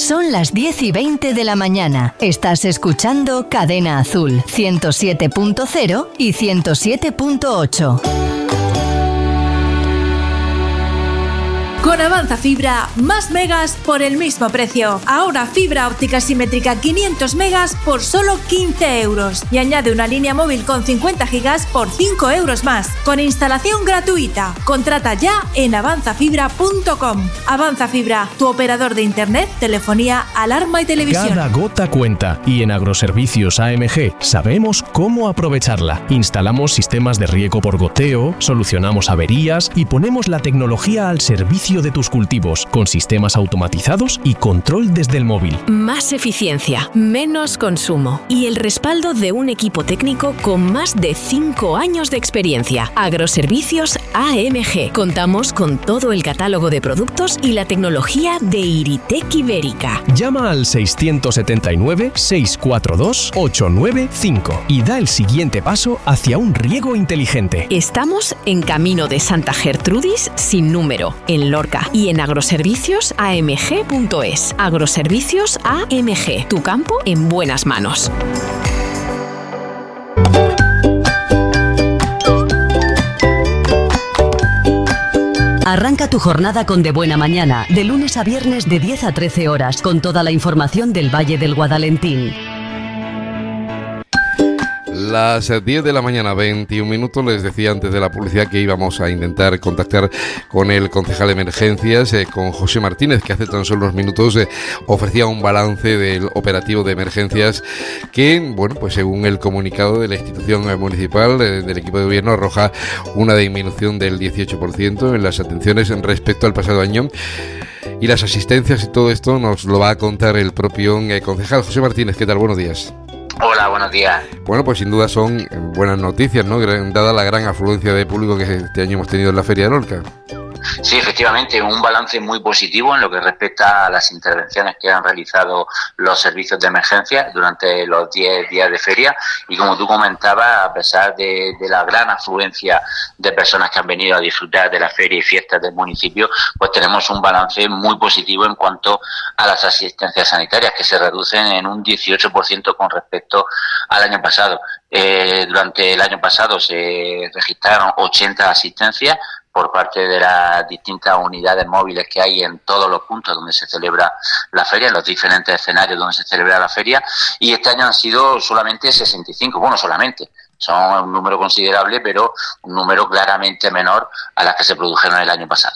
Son las 10:20 de la mañana. Estás escuchando Cadena Azul, 107.0 y 107.8. Con Avanza Fibra, más megas por el mismo precio. Ahora fibra óptica simétrica 500 megas por solo 15 euros. Y añade una línea móvil con 50 gigas por 5 euros más. Con instalación gratuita. Contrata ya en avanzafibra.com. Avanza Fibra, tu operador de internet, telefonía, alarma y televisión. Cada gota cuenta. Y en Agroservicios AMG sabemos cómo aprovecharla. Instalamos sistemas de riego por goteo, solucionamos averías y ponemos la tecnología al servicio de tus cultivos, con sistemas automatizados y control desde el móvil. Más eficiencia, menos consumo y el respaldo de un equipo técnico con más de 5 años de experiencia. Agroservicios AMG. Contamos con todo el catálogo de productos y la tecnología de Iritec Ibérica. Llama al 679-642-895 y da el siguiente paso hacia un riego inteligente. Estamos en Camino de Santa Gertrudis sin número, en Lorca, y en agroserviciosamg.es. Agroservicios AMG, tu campo en buenas manos. Arranca tu jornada con De Buena Mañana, de lunes a viernes de 10 a 13 horas, con toda la información del Valle del Guadalentín. Las 10 de la mañana, 21 minutos. Les decía antes de la publicidad que íbamos a intentar contactar con el concejal de emergencias, con José Martínez, que hace tan solo unos minutos ofrecía un balance del operativo de emergencias que, bueno, pues según el comunicado de la institución municipal, del equipo de gobierno, arroja una disminución del 18% en las atenciones respecto al pasado año. Y las asistencias y todo esto nos lo va a contar el propio concejal. José Martínez, ¿qué tal? Buenos días. Hola, buenos días. Bueno, pues sin duda son buenas noticias, ¿no? Dada la gran afluencia de público que este año hemos tenido en la Feria de Lorca. Sí, efectivamente, un balance muy positivo en lo que respecta a las intervenciones que han realizado los servicios de emergencia durante los 10 días de feria. Y como tú comentabas, a pesar de la gran afluencia de personas que han venido a disfrutar de la feria y fiestas del municipio, pues tenemos un balance muy positivo en cuanto a las asistencias sanitarias, que se reducen en un 18% con respecto al año pasado. Durante el año pasado se registraron 80 asistencias por parte de las distintas unidades móviles que hay en todos los puntos donde se celebra la feria, en los diferentes escenarios donde se celebra la feria, y este año han sido solamente 65, bueno, solamente, son un número considerable, pero un número claramente menor a las que se produjeron el año pasado.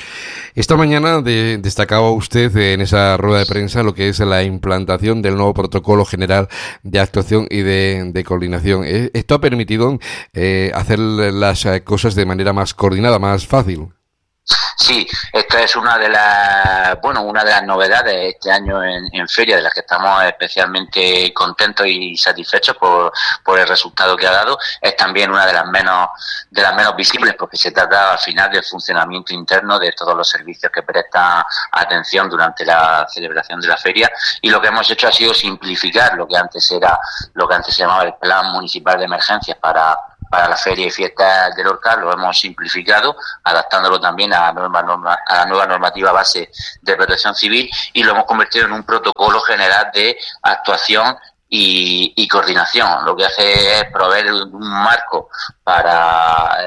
Esta mañana destacaba usted en esa rueda de prensa lo que es la implantación del nuevo protocolo general de actuación y de coordinación. ¿Esto ha permitido hacer las cosas de manera más coordinada, más fácil? Sí, esta es una de las novedades este año en feria, de las que estamos especialmente contentos y satisfechos por el resultado que ha dado. Es también una de las menos visibles, porque se trata al final del funcionamiento interno de todos los servicios que prestan atención durante la celebración de la feria, y lo que hemos hecho ha sido simplificar lo que antes se llamaba el Plan Municipal de Emergencias para la feria y fiestas de Lorca. Lo hemos simplificado, adaptándolo también a la nueva normativa base de protección civil, y lo hemos convertido en un protocolo general de actuación y coordinación. Lo que hace es proveer un marco para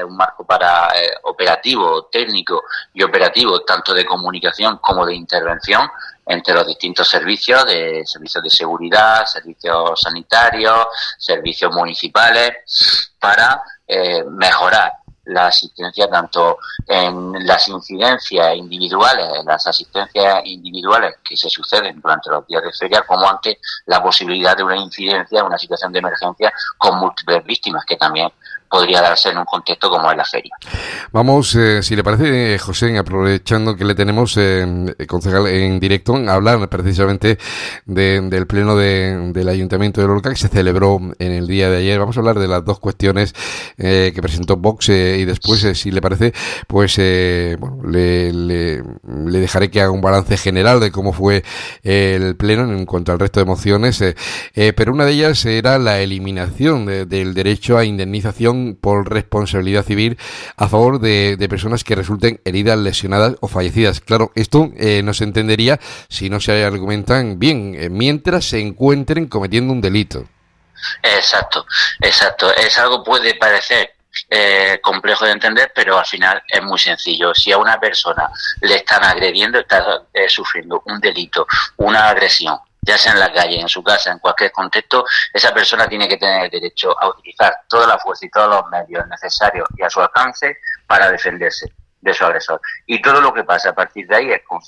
operativo, técnico y operativo, tanto de comunicación como de intervención entre los distintos servicios de seguridad, servicios sanitarios, servicios municipales, para mejorar la asistencia tanto en las incidencias individuales, en las asistencias individuales que se suceden durante los días de feria, como ante la posibilidad de una incidencia, una situación de emergencia con múltiples víctimas, que también podría darse en un contexto como es la feria. Vamos, si le parece, José, aprovechando que le tenemos, concejal, en directo, a hablar precisamente del pleno del Ayuntamiento de Lorca, que se celebró en el día de ayer. Vamos a hablar de las dos cuestiones que presentó Vox, y después, si le parece, pues le dejaré que haga un balance general de cómo fue el pleno en cuanto al resto de mociones, pero una de ellas era la eliminación del derecho a indemnización actuación por responsabilidad civil a favor de personas que resulten heridas, lesionadas o fallecidas. Claro, esto no se entendería si no se argumentan bien, mientras se encuentren cometiendo un delito. Exacto. Es algo puede parecer complejo de entender, pero al final es muy sencillo. Si a una persona le están agrediendo, está sufriendo un delito, una agresión, ya sea en la calle, en su casa, en cualquier contexto, esa persona tiene que tener el derecho a utilizar toda la fuerza y todos los medios necesarios y a su alcance para defenderse de su agresor. Y todo lo que pasa a partir de ahí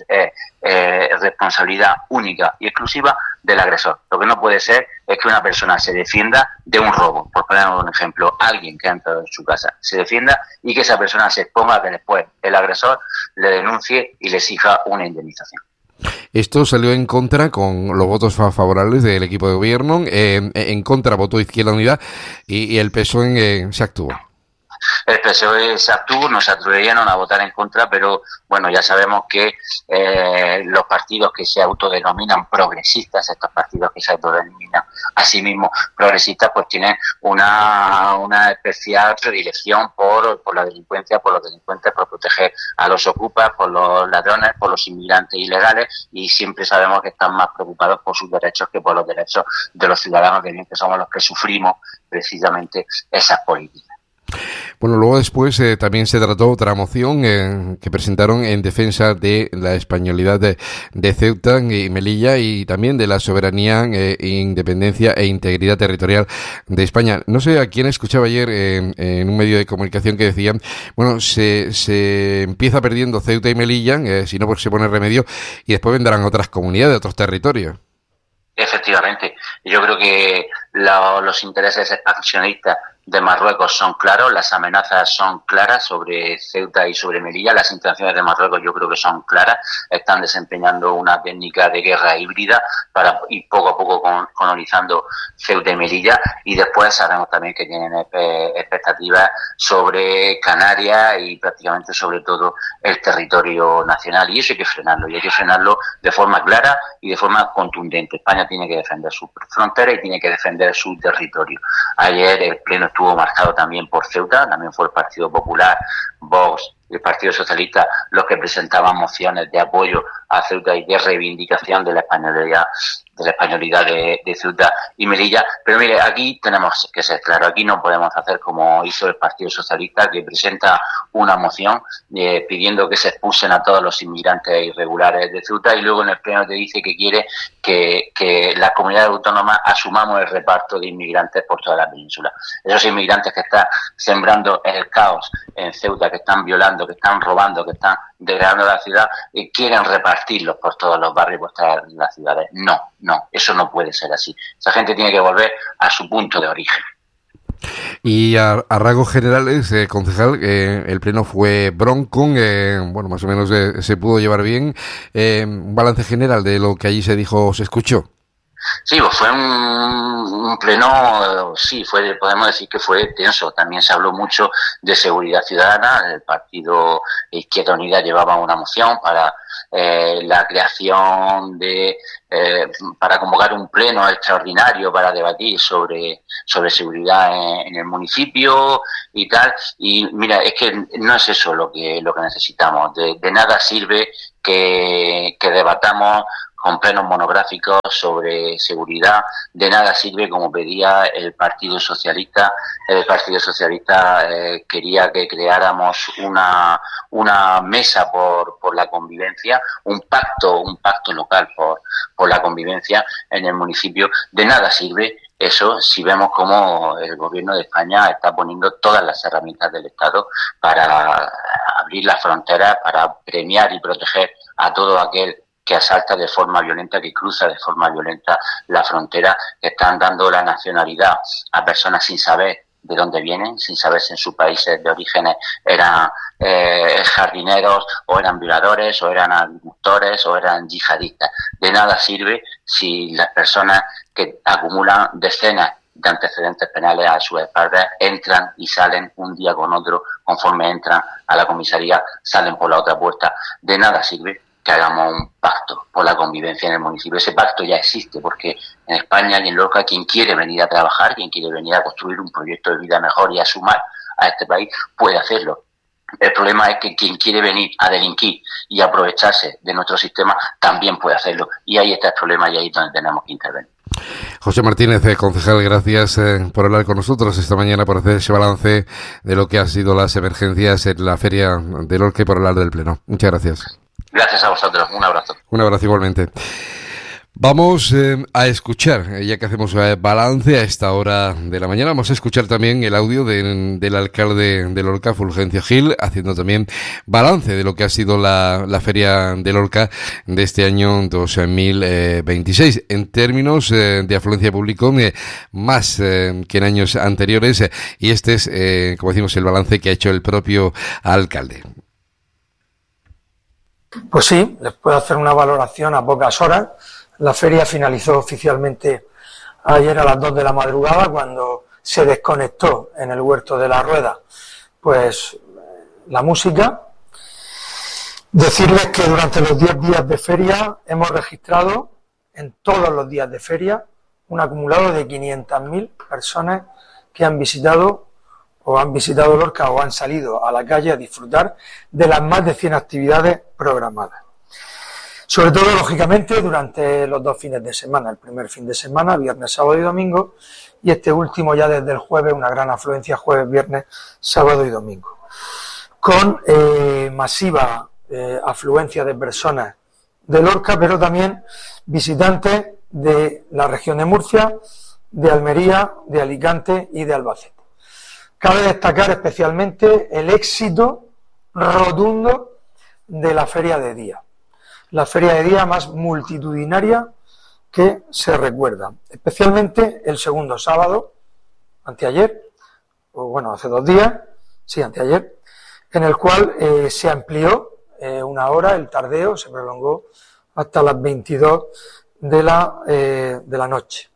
es responsabilidad única y exclusiva del agresor. Lo que no puede ser es que una persona se defienda de un robo. Por poner un ejemplo, alguien que ha entrado en su casa se defienda y que esa persona se exponga a que después el agresor le denuncie y le exija una indemnización. Esto salió en contra con los votos favorables del equipo de gobierno, en contra votó Izquierda Unida y el PSOE se actuó. El PSOE se abstuvo, no se atrevieron a votar en contra, pero bueno, ya sabemos que los partidos que se autodenominan progresistas, estos partidos que se autodenominan a sí mismos progresistas, pues tienen una especial predilección por la delincuencia, por los delincuentes, por proteger a los ocupas, por los ladrones, por los inmigrantes ilegales, y siempre sabemos que están más preocupados por sus derechos que por los derechos de los ciudadanos, que bien que somos los que sufrimos precisamente esas políticas. Bueno, luego después también se trató otra moción que presentaron en defensa de la españolidad de Ceuta y Melilla y también de la soberanía, independencia e integridad territorial de España. No sé a quién escuchaba ayer en un medio de comunicación que decían, bueno, se empieza perdiendo Ceuta y Melilla, si no pues se pone remedio y después vendrán otras comunidades, otros territorios. Efectivamente, yo creo que los intereses expansionistas de Marruecos son claros, las amenazas son claras sobre Ceuta y sobre Melilla, las intenciones de Marruecos yo creo que son claras, están desempeñando una técnica de guerra híbrida para ir poco a poco colonizando Ceuta y Melilla, y después sabemos también que tienen expectativas sobre Canarias y prácticamente sobre todo el territorio nacional, y eso hay que frenarlo, y hay que frenarlo de forma clara y de forma contundente. España tiene que defender sus fronteras y tiene que defender su territorio. Ayer el Pleno estuvo marcado también por Ceuta, también fue el Partido Popular, Vox y el Partido Socialista los que presentaban mociones de apoyo a Ceuta y de reivindicación de la españolidad de Ceuta y Melilla. Pero mire, aquí tenemos que ser claros, aquí no podemos hacer como hizo el Partido Socialista, que presenta una moción pidiendo que se expulsen a todos los inmigrantes irregulares de Ceuta y luego en el Pleno te dice que quiere que las comunidades autónomas asumamos el reparto de inmigrantes por toda la península. Esos inmigrantes que están sembrando el caos en Ceuta, que están violando, que están robando, que están degradando la ciudad, quieren repartirlos por todos los barrios, por todas las ciudades. No, eso no puede ser así. Esa gente tiene que volver a su punto de origen. Y a rasgos generales, concejal, el pleno fue bronco, bueno, más o menos se pudo llevar bien. Un balance general de lo que allí se dijo, se escuchó. Sí, pues fue un pleno, podemos decir que fue tenso. También se habló mucho de seguridad ciudadana. El partido Izquierda Unida llevaba una moción para la creación para convocar un pleno extraordinario para debatir sobre seguridad en el municipio y tal. Y mira, es que no es eso lo que necesitamos. De nada sirve que debatamos con plenos monográficos sobre seguridad, de nada sirve, como pedía el Partido Socialista. El Partido Socialista quería que creáramos una mesa por la convivencia, un pacto local por la convivencia en el municipio. De nada sirve eso si vemos cómo el Gobierno de España está poniendo todas las herramientas del Estado para abrir las fronteras, para premiar y proteger a todo aquel que asalta de forma violenta, que cruza de forma violenta la frontera, que están dando la nacionalidad a personas sin saber de dónde vienen, sin saber si en sus países de orígenes eran jardineros, o eran violadores, o eran agricultores, o eran yihadistas. De nada sirve si las personas que acumulan decenas de antecedentes penales a sus espaldas entran y salen un día con otro, conforme entran a la comisaría, salen por la otra puerta. De nada sirve que hagamos un pacto por la convivencia en el municipio. Ese pacto ya existe, porque en España y en Lorca, quien quiere venir a trabajar, quien quiere venir a construir un proyecto de vida mejor y a sumar a este país, puede hacerlo. El problema es que quien quiere venir a delinquir y aprovecharse de nuestro sistema también puede hacerlo. Y ahí está el problema y ahí es donde tenemos que intervenir. José Martínez, concejal, gracias por hablar con nosotros esta mañana, por hacer ese balance de lo que han sido las emergencias en la Feria de Lorca y por hablar del Pleno. Muchas gracias. Gracias a vosotros. Un abrazo. Un abrazo igualmente. Vamos a escuchar, ya que hacemos balance a esta hora de la mañana, vamos a escuchar también el audio del alcalde de Lorca, Fulgencio Gil, haciendo también balance de lo que ha sido la Feria de Lorca de este año 2026. En términos de afluencia de público, más que en años anteriores, y este es, como decimos, el balance que ha hecho el propio alcalde. Pues sí, les puedo hacer una valoración a pocas horas. La feria finalizó oficialmente ayer a las 2 de la madrugada, cuando se desconectó en el Huerto de la Rueda pues la música. Decirles que durante los 10 días de feria hemos registrado en todos los días de feria un acumulado de 500.000 personas que han visitado Lorca o han salido a la calle a disfrutar de las más de 100 actividades programadas. Sobre todo, lógicamente, durante los 2 fines de semana, el primer fin de semana, viernes, sábado y domingo, y este último ya desde el jueves, una gran afluencia, jueves, viernes, sábado y domingo. Con masiva afluencia de personas de Lorca, pero también visitantes de la región de Murcia, de Almería, de Alicante y de Albacete. Cabe destacar especialmente el éxito rotundo de la Feria de Día. La feria de día más multitudinaria que se recuerda, especialmente el segundo sábado, anteayer, o bueno, hace 2 días, sí, anteayer, en el cual se amplió 1 hora el tardeo, se prolongó hasta las 22 de la noche.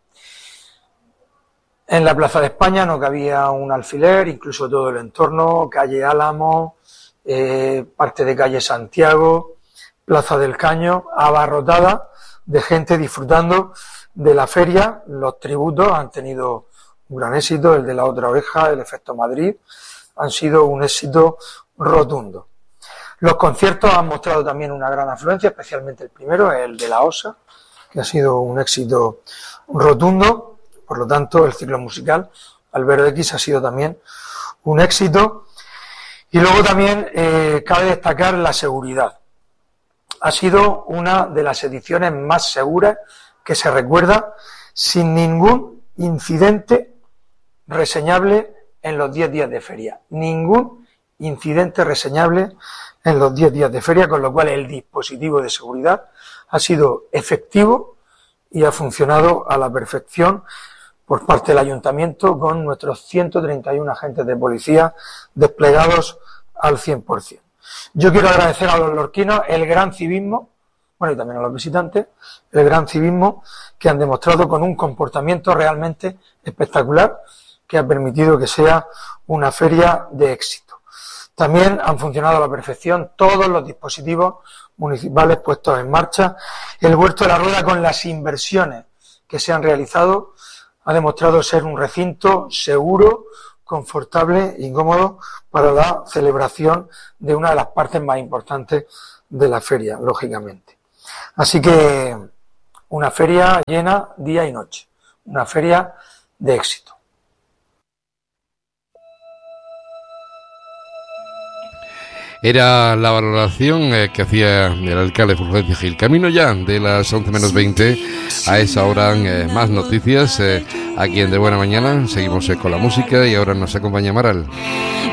En la Plaza de España no cabía un alfiler, incluso todo el entorno, calle Álamo, parte de calle Santiago, Plaza del Caño, abarrotada de gente disfrutando de la feria. Los tributos han tenido un gran éxito, el de La Otra Oreja, el Efecto Madrid, han sido un éxito rotundo. Los conciertos han mostrado también una gran afluencia, especialmente el primero, el de La Osa, que ha sido un éxito rotundo. Por lo tanto, el ciclo musical Albero X ha sido también un éxito. Y luego también cabe destacar la seguridad. Ha sido una de las ediciones más seguras que se recuerda, sin ningún incidente reseñable en los 10 días de feria. Ningún incidente reseñable en los 10 días de feria, con lo cual el dispositivo de seguridad ha sido efectivo y ha funcionado a la perfección por parte del Ayuntamiento, con nuestros 131 agentes de policía desplegados al 100%. Yo quiero agradecer a los lorquinos el gran civismo, bueno, y también a los visitantes, el gran civismo que han demostrado con un comportamiento realmente espectacular, que ha permitido que sea una feria de éxito. También han funcionado a la perfección todos los dispositivos municipales puestos en marcha. El Huerto de la Rueda, con las inversiones que se han realizado, ha demostrado ser un recinto seguro, confortable y cómodo para la celebración de una de las partes más importantes de la feria, lógicamente. Así que una feria llena día y noche, una feria de éxito. Era la valoración que hacía el alcalde Fulgencio Gil. Camino ya de las 11 menos 20, a esa hora más noticias aquí en De Buena Mañana. Seguimos con la música y ahora nos acompaña Maral.